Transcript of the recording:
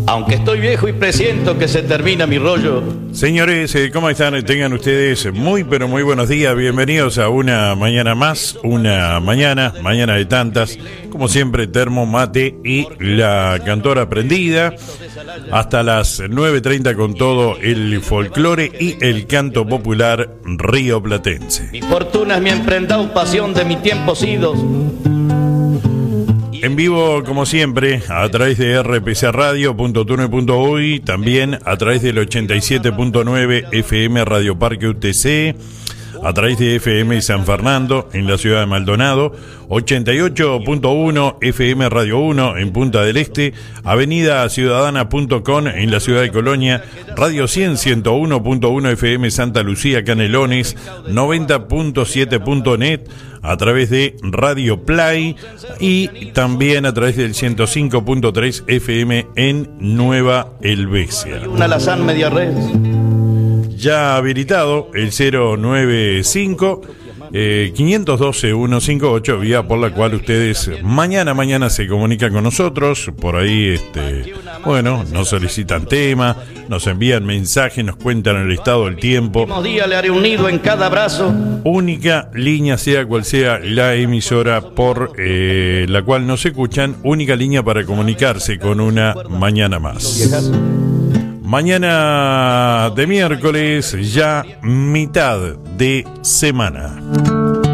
Aunque estoy viejo y presiento que se termina mi rollo. Señores, ¿cómo están? Tengan ustedes muy pero muy buenos días. Bienvenidos a una mañana más, una mañana de tantas. Como siempre, termo, mate y la cantora prendida. Hasta las 9:30 con todo el folclore y el canto popular rioplatense. Mi fortuna es mi emprendado, pasión de mi tiempos idos. En vivo, como siempre, a través de rpcradio.tune.uy, también a través del 87.9 FM Radio Parque UTC, a través de FM San Fernando, en la ciudad de Maldonado, 88.1 FM Radio 1 en Punta del Este, Avenida Ciudadana.com en la ciudad de Colonia, Radio 100, 101.1 FM Santa Lucía, Canelones, 90.7.net, a través de Radio Play y también a través del 105.3 FM en Nueva Helvecia. Una alazán media res. Ya habilitado el 095 512 158, vía por la cual ustedes mañana se comunican con nosotros. Por ahí, nos solicitan tema, nos envían mensajes, nos cuentan el estado del tiempo. Día le haré un nido en cada brazo. Única línea, sea cual sea la emisora por la cual nos escuchan, única línea para comunicarse con una mañana más. Mañana de miércoles, ya mitad de semana.